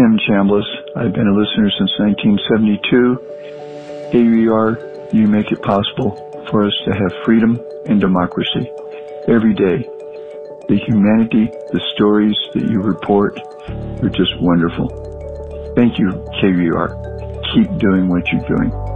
Tim Chambliss. I've been a listener since 1972. KUER, you make it possible for us to have freedom and democracy every day. The humanity, the stories that you report are just wonderful. Thank you, KUER. Keep doing what you're doing.